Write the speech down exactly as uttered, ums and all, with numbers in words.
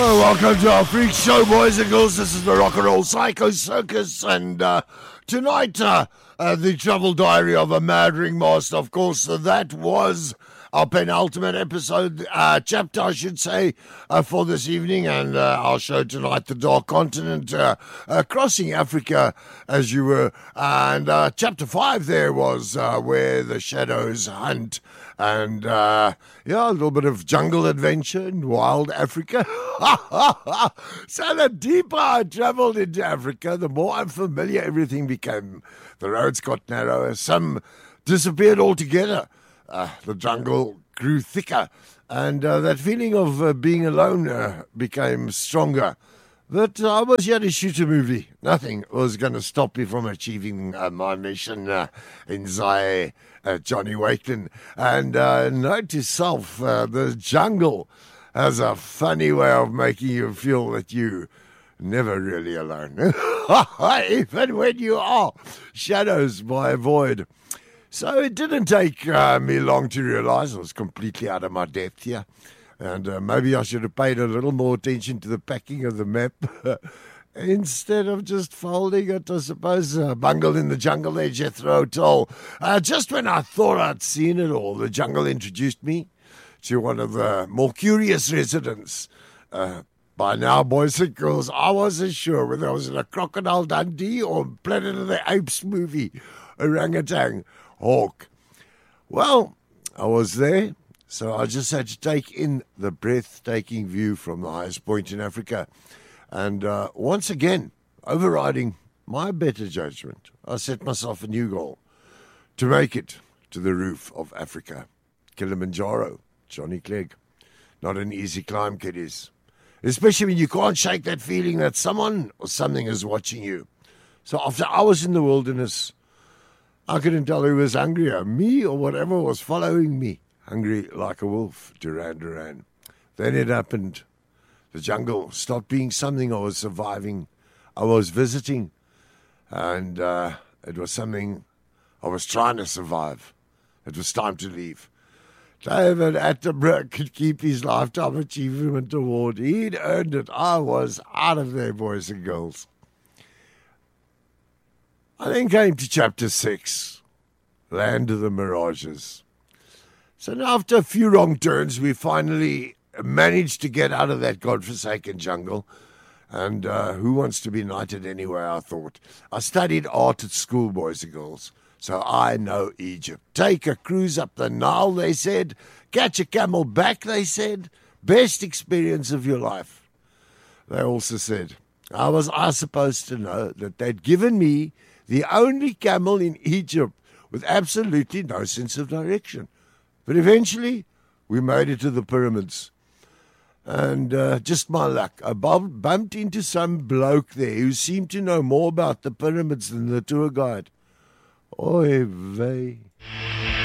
Hello, welcome to our freak show, boys and girls. This is the Rock and Roll Psycho Circus, and uh, tonight, uh, uh, the travel diary of a mad ringmaster. Of course, uh, that was our penultimate episode, uh, chapter, I should say, uh, for this evening, and uh, our show tonight, The Dark Continent, uh, uh, crossing Africa, as you were, and uh, chapter five there was uh, Where the Shadows Hunt. And, uh, yeah, a little bit of jungle adventure in wild Africa. So the deeper I traveled into Africa, the more unfamiliar everything became. The roads got narrower. Some disappeared altogether. Uh, the jungle grew thicker. And uh, that feeling of uh, being alone uh, became stronger. But uh, I was here to shoot a movie. Nothing was going to stop me from achieving uh, my mission uh, in Zaire. Uh, Johnny Wakelin. And uh, note to self, uh, the jungle has a funny way of making you feel that you never really alone. Even when you are. Shadows by Avoid. So it didn't take uh, me long to realize I was completely out of my depth here. And uh, maybe I should have paid a little more attention to the packing of the map. Instead of just folding it, I suppose, uh, Bungle in the Jungle there, Jethro Tull. Uh, just when I thought I'd seen it all, the jungle introduced me to one of the more curious residents. Uh, by now, boys and girls, I wasn't sure whether I was in a Crocodile Dundee or Planet of the Apes movie, Orangutan Hawk. Well, I was there, so I just had to take in the breathtaking view from the highest point in Africa. And uh, once again, overriding my better judgment, I set myself a new goal to make it to the roof of Africa. Kilimanjaro, Johnny Clegg. Not an easy climb, kiddies. Especially when you can't shake that feeling that someone or something is watching you. So after hours in the wilderness, I couldn't tell who was hungrier, me or whatever was following me. Hungry like a wolf, Duran Duran. Then it happened. The jungle stopped being something I was surviving, I was visiting, and uh, it was something I was trying to survive. It was time to leave. David Attenborough could keep his Lifetime Achievement Award. He'd earned it. I was out of there, boys and girls. I then came to chapter six, Land of the Mirages. So now after a few wrong turns, we finally managed to get out of that godforsaken jungle. And uh, who wants to be knighted anyway, I thought. I studied art at school, boys and girls, so I know Egypt. Take a cruise up the Nile, they said. Catch a camel back, they said. Best experience of your life. They also said, how was I supposed to know that they'd given me the only camel in Egypt with absolutely no sense of direction? But eventually, we made it to the pyramids. And uh, just my luck, I bumped into some bloke there who seemed to know more about the pyramids than the tour guide. Oy vey.